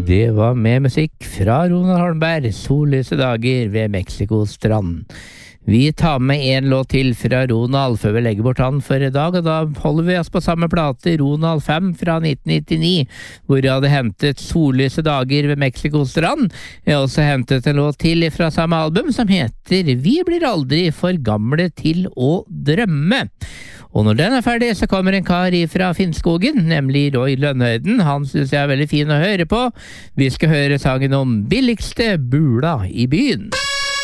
Det var med musikk fra Ronald Holmberg, Solløse dager ved Mexikos strand. Vi tar med en låt til fra Ronald før vi legger bort han for i dag, og da holder vi oss på samme plate, Ronald 5 fra 1999, hvor jeg hadde hentet Solløse dager ved Mexikos strand. Jeg har også hentet en låt til fra samme album som heter Vi blir aldri for gamle til å drømme. Og når den er ferdig, så kommer en kar fra Finnskogen, nemlig Roy Lønnhøyden. Han synes jeg er veldig fin å høre på. Vi skal høre sangen om billigste bula i byen.